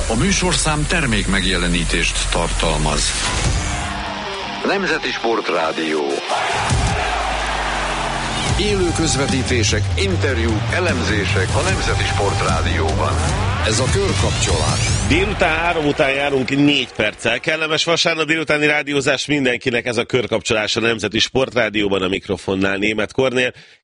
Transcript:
A műsorszám termék megjelenítést tartalmaz. Nemzeti Sportrádió. Élő közvetítések, interjúk, elemzések a Nemzeti Sportrádióban. Ez a Körkapcsolás. Délután 3 után járunk 4 perccel. Kellemes vasárnap délutáni rádiózás mindenkinek, ez a Körkapcsolás a Nemzeti Sportrádióban, a mikrofonnál Németh Kornél.